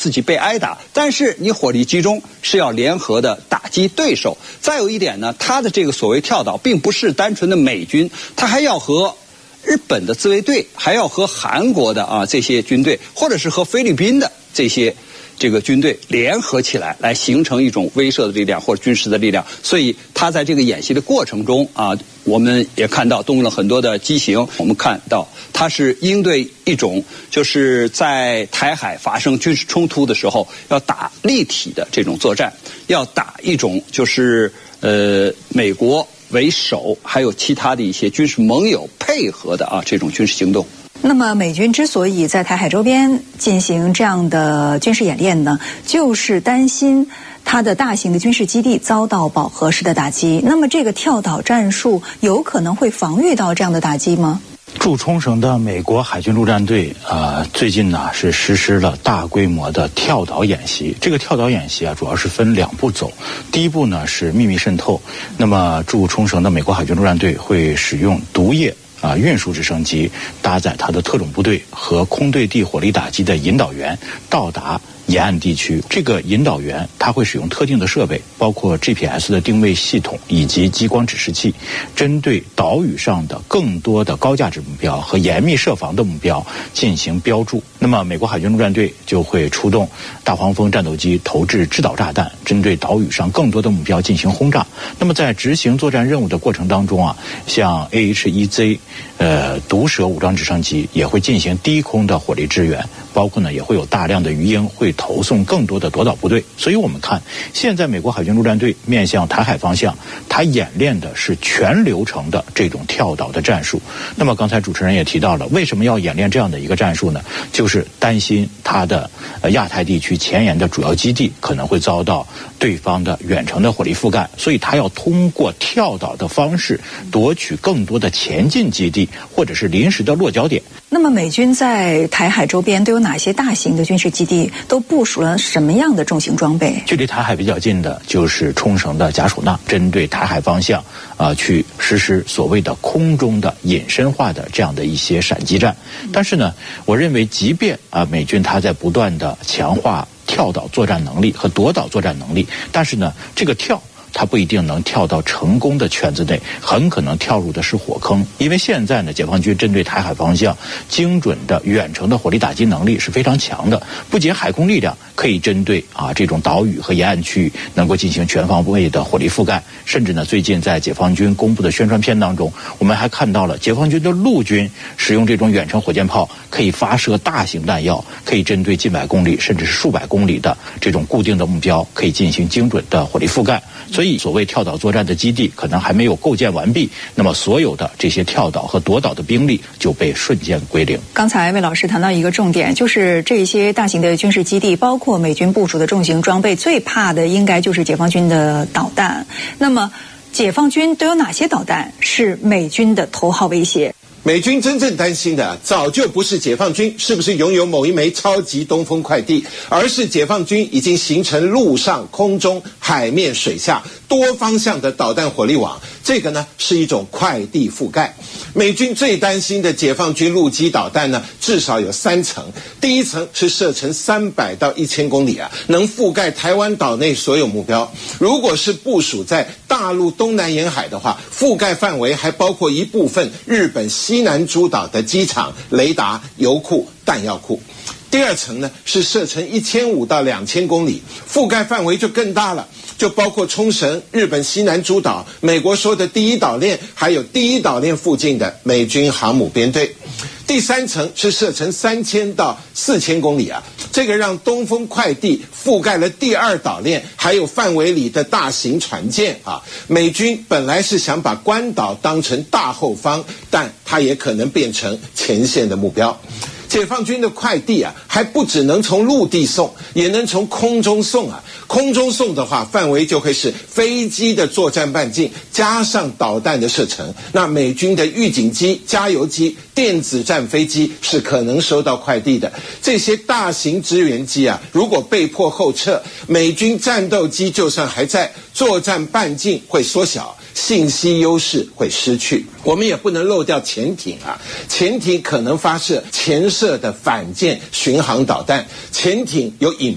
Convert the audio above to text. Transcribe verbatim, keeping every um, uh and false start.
自己被挨打，但是你火力集中是要联合的打击对手。再有一点呢，它的这个所谓跳岛并不是单纯的美军，它还要和日本的自卫队，还要和韩国的啊这些军队，或者是和菲律宾的这些这个军队联合起来，来形成一种威慑的力量或者军事的力量。所以他在这个演习的过程中啊，我们也看到动用了很多的机型。我们看到它是应对一种就是在台海发生军事冲突的时候要打立体的这种作战，要打一种就是呃美国为首，还有其他的一些军事盟友配合的啊这种军事行动。 那么美军之所以在台海周边进行这样的军事演练呢，就是担心它的大型的军事基地遭到饱和式的打击。那么这个跳岛战术有可能会防御到这样的打击吗？ 驻冲绳的美国海军陆战队呃，最近呢是实施了大规模的跳岛演习。这个跳岛演习啊，主要是分两步走。第一步呢是秘密渗透，那么驻冲绳的美国海军陆战队会使用毒液啊，运输直升机搭载它的特种部队和空对地火力打击的引导员到达沿岸地区。这个引导员他会使用特定的设备，包括 G P S 的定位系统以及激光指示器，针对岛屿上的更多的高价值目标和严密设防的目标进行标注。那么美国海军陆战队就会出动大黄蜂战斗机投掷制导炸弹，针对岛屿上更多的目标进行轰炸。那么在执行作战任务的过程当中啊，像 A H 一 Z 呃毒蛇武装直升机也会进行低空的火力支援，包括呢也会有大量的鱼鹰会投送更多的夺岛部队。所以我们看现在美国海军陆战队面向台海方向，它演练的是全流程的这种跳岛的战术。那么刚才主持人也提到了，为什么要演练这样的一个战术呢？就是担心它的呃亚太地区前沿的主要基地可能会遭到对方的远程的火力覆盖，所以它要通过跳岛的方式夺取更多的前进基地或者是临时的落脚点。 那么美军在台海周边都有哪些大型的军事基地，都部署了什么样的重型装备？ 距离台海比较近的就是冲绳的甲属纳，针对台海方向啊、呃、去实施所谓的空中的隐身化的这样的一些闪击战。但是呢，我认为即便啊、呃、美军它在不断的强化跳岛作战能力和夺岛作战能力，但是呢，这个跳它不一定能跳到成功的圈子内，很可能跳入的是火坑。因为现在呢，解放军针对台海方向精准的远程的火力打击能力是非常强的，不仅海空力量可以针对啊这种岛屿和沿岸区域能够进行全方位的火力覆盖，甚至呢，最近在解放军公布的宣传片当中，我们还看到了解放军的陆军使用这种远程火箭炮，可以发射大型弹药，可以针对近百公里甚至是数百公里的这种固定的目标，可以进行精准的火力覆盖。所以所谓跳岛作战的基地可能还没有构建完毕，那么所有的这些跳岛和夺岛的兵力就被瞬间归零。 刚才魏老师谈到一个重点，就是这些大型的军事基地，包括美军部署的重型装备，最怕的应该就是解放军的导弹。那么解放军都有哪些导弹是美军的头号威胁？ 美军真正担心的早就不是解放军是不是拥有某一枚超级东风快递，而是解放军已经形成陆上空中海面水下多方向的导弹火力网，这个呢是一种快递覆盖。美军最担心的解放军陆基导弹呢，至少有三层。第一层是射程三百到一千公里啊，能覆盖台湾岛内所有目标。如果是部署在大陆东南沿海的话，覆盖范围还包括一部分日本西南诸岛的机场、雷达、油库、弹药库。第二层呢是射程一千五到两千公里，覆盖范围就更大了，就包括冲绳、日本西南诸岛、美国说的第一岛链，还有第一岛链附近的美军航母编队。第三层是射程三千到四千公里啊，这个让东风快递覆盖了第二岛链，还有范围里的大型船舰啊。美军本来是想把关岛当成大后方，但它也可能变成前线的目标。解放军的快递啊，还不只能从陆地送，也能从空中送啊。空中送的话，范围就会是飞机的作战半径加上导弹的射程。那美军的预警机、加油机、电子战飞机是可能收到快递的。这些大型支援机啊，如果被迫后撤，美军战斗机就算还在，作战半径会缩小，信息优势会失去。我们也不能漏掉潜艇啊，潜艇可能发射潜射的反舰巡航导弹，潜艇有引